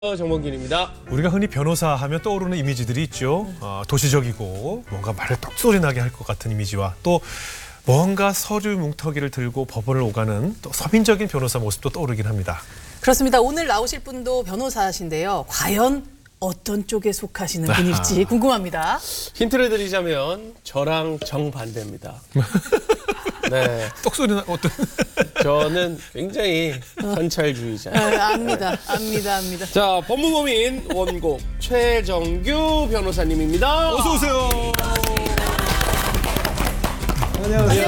정범균입니다. 우리가 흔히 변호사 하면 떠오르는 이미지들이 있죠. 도시적이고 뭔가 말을 떡소리 나게 할 것 같은 이미지와 또 뭔가 서류 뭉터기를 들고 법원을 오가는 또 서민적인 변호사 모습도 떠오르긴 합니다. 그렇습니다. 오늘 나오실 분도 변호사신데요. 과연 어떤 쪽에 속하시는 분일지 궁금합니다. 힌트를 드리자면 저랑 정반대입니다. 네, 떡소리나 어떤 저는 굉장히 현찰주의자예요. 압니다. 자, 법무법인 원곡 최정규 변호사님입니다. 어서 오세요. 안녕하세요.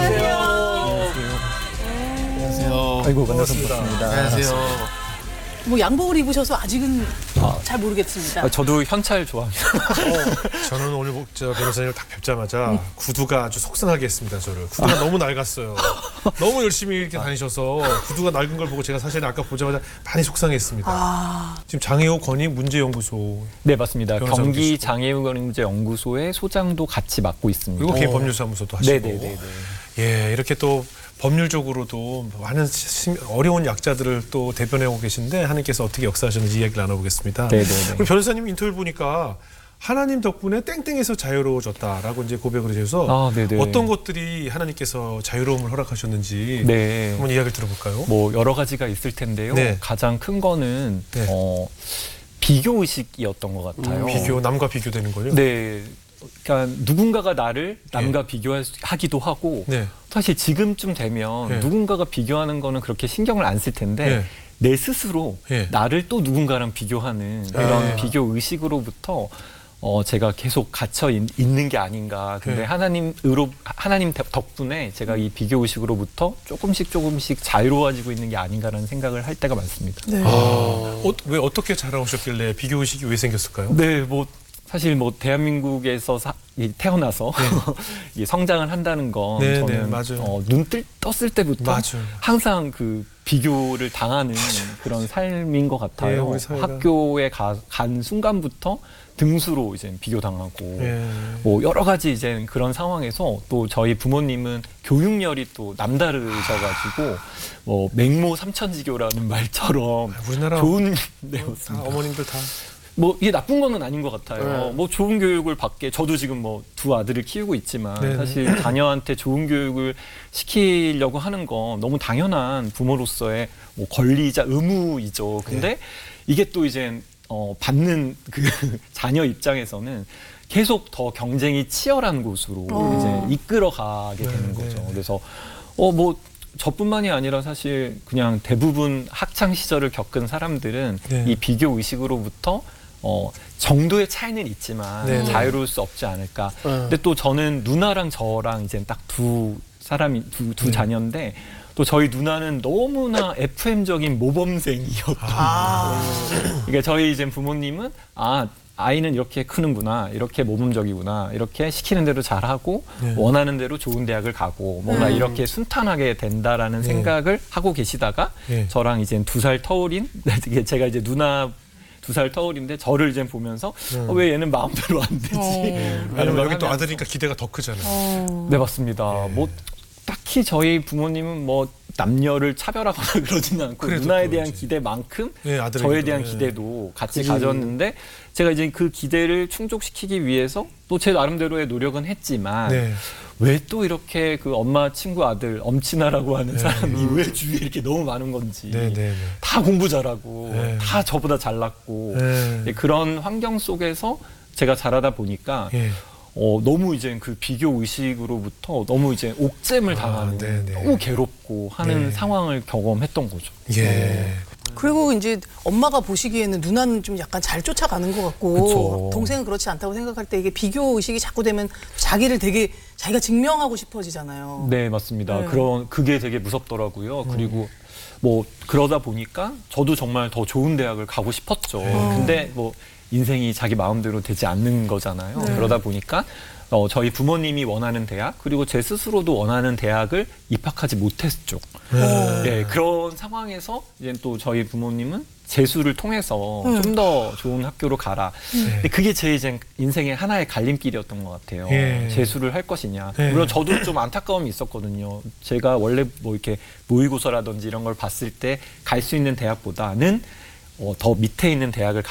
아이고 반갑습니다. 안녕하세요. 뭐 양복을 입으셔서 아직은 잘 모르겠습니다. 저도 현찰 좋아합니다. 저는 오늘 저 변호사님을 딱 뵙자마자 구두가 아주 속상하게 했습니다. 저를 구두가 너무 낡았어요. 너무 열심히 이렇게 다니셔서 구두가 낡은 걸 보고 제가 사실 아까 보자마자 많이 속상했습니다. 지금 장애우 권익 문제연구소 네 맞습니다. 변호사로 경기 계시고. 장애인문제연구소의 소장도 같이 맡고 있습니다. 그리고 개인법률사무소도 하시고 네네네. 예, 이렇게 또 법률적으로도 많은 어려운 약자들을 또 대변하고 계신데 하나님께서 어떻게 역사하셨는지 이야기를 나눠보겠습니다. 네네네. 그럼 변호사님 인터뷰 보니까 하나님 덕분에 땡땡에서 자유로워졌다라고 이제 고백을 해주셔서 네네. 어떤 것들이 하나님께서 자유로움을 허락하셨는지 네. 한번 이야기를 들어볼까요? 뭐 여러 가지가 있을 텐데요. 네. 가장 큰 거는 네. 비교 의식이었던 것 같아요. 비교, 남과 비교되는 거요? 네. 그러니까 누군가가 나를 남과 비교하기도 하고 네. 사실 지금쯤 되면 네. 누군가가 비교하는 거는 그렇게 신경을 안 쓸 텐데 네. 내 스스로 네. 나를 또 누군가랑 비교하는 그런 네. 비교 의식으로부터 제가 계속 갇혀 있는 게 아닌가. 근데 네. 하나님 덕분에 제가 이 비교 의식으로부터 조금씩 자유로워지고 있는 게 아닌가라는 생각을 할 때가 많습니다. 네. 왜 어떻게 자라오셨길래 비교 의식이 왜 생겼을까요? 네, 뭐 사실 뭐 대한민국에서 태어나서 이 성장을 한다는 건 네, 저는 네, 맞아요. 눈 떴을 때부터 맞아요. 항상 그 비교를 당하는 그런 삶인 것 같아요. 네, 우리 사회가. 학교에 간 순간부터 등수로 이제 비교당하고 예. 뭐 여러 가지 이제 그런 상황에서 또 저희 부모님은 교육열이 또 남다르셔가지고 뭐 맹모 삼천지교라는 말처럼 우리나라 좋은 다 어머님들 다 뭐 이게 나쁜 거는 아닌 것 같아요. 네. 뭐 좋은 교육을 받게 저도 지금 뭐 두 아들을 키우고 있지만 네네. 사실 자녀한테 좋은 교육을 시키려고 하는 건 너무 당연한 부모로서의 뭐 권리이자 의무이죠. 근데 이게 또 이제 받는 그 자녀 입장에서는 계속 더 경쟁이 치열한 곳으로 이제 이끌어가게 되는 거죠. 네. 그래서 뭐 저뿐만이 아니라 사실 그냥 대부분 학창 시절을 겪은 사람들은 네. 이 비교 의식으로부터 정도의 차이는 있지만 네. 자유로울 수 없지 않을까. 근데 또 저는 누나랑 저랑 이제 딱 두 사람이 두 자녀인데 또 저희 누나는 너무나 FM적인 모범생이었고 그러니까 저희 이제 부모님은 아이는 이렇게 크는구나, 이렇게 모범적이구나, 이렇게 시키는 대로 잘하고 네. 원하는 대로 좋은 대학을 가고 뭔가 이렇게 순탄하게 된다라는 네. 생각을 하고 계시다가 네. 저랑 이제 2살 터울인 제가 이제 누나 2살 터울인데 저를 이제 보면서 왜 얘는 마음대로 안 되지? 왜냐면 여기 또 아들이니까 기대가 더 크잖아요. 네 맞습니다. 뭐 딱히 저희 부모님은 뭐 남녀를 차별하거나 그러지는 않고 그래도 누나에 또 대한 이제. 기대만큼 예, 아들에게도. 저에 대한 예. 기대도 같이 가졌는데 제가 이제 그 기대를 충족시키기 위해서 또 제 나름대로의 노력은 했지만 네. 왜 또 이렇게 그 엄마 친구 아들 엄친아라고 하는 사람이 왜 주위에 이렇게 너무 많은 건지 네, 네, 네. 다 공부 잘하고 네. 다 저보다 잘났고 네. 그런 환경 속에서 제가 자라다 보니까 예. 너무 이제 그 비교 의식으로부터 너무 이제 옥죄임을 당하는 네네. 너무 괴롭고 하는 네. 상황을 경험했던 거죠. 예. 그리고 이제 엄마가 보시기에는 누나는 좀 약간 잘 쫓아가는 것 같고 그쵸. 동생은 그렇지 않다고 생각할 때 이게 비교 의식이 자꾸 되면 자기를 되게 자기가 증명하고 싶어지잖아요. 네, 맞습니다. 네. 그게 되게 무섭더라고요. 그리고 뭐 그러다 보니까 저도 정말 더 좋은 대학을 가고 싶었죠. 근데 뭐 인생이 자기 마음대로 되지 않는 거잖아요. 그러다 보니까 저희 부모님이 원하는 대학 그리고 제 스스로도 원하는 대학을 입학하지 못했죠. 네, 그런 상황에서 이제 또 저희 부모님은 재수를 통해서 좀 더 좋은 학교로 가라. 근데 그게 제 이제 인생의 하나의 갈림길이었던 것 같아요. 예. 재수를 할 것이냐. 예. 물론 저도 좀 안타까움이 있었거든요. 제가 원래 뭐 이렇게 모의고사라든지 이런 걸 봤을 때 갈 수 있는 대학보다는 더 밑에 있는 대학을